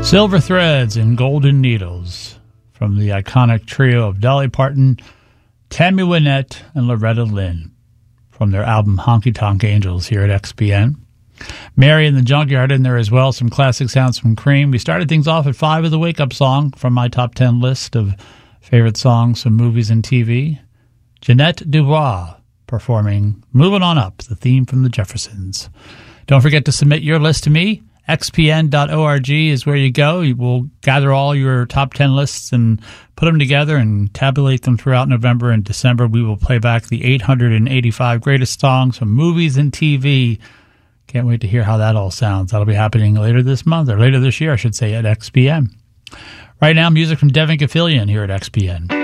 Silver Threads and Golden Needles from the iconic trio of Dolly Parton, Tammy Wynette, and Loretta Lynn from their album Honky Tonk Angels here at XPN. Mary and the Junkyard in there as well, some classic sounds from Cream. We started things off at 5 of the Wake Up Song from my top 10 list of favorite songs from movies and TV. Jeanette Dubois performing Moving On Up, the theme from the Jeffersons. Don't forget to submit your list to me. xpn.org is where you go. You will gather all your top 10 lists and put them together and tabulate them throughout November and December. We will play back the 885 greatest songs from movies and TV. Can't wait to hear how that all sounds. That'll be happening later this month, or later this year, I should say, at XPN. Right now, music from Devin Gafilion here at XPN.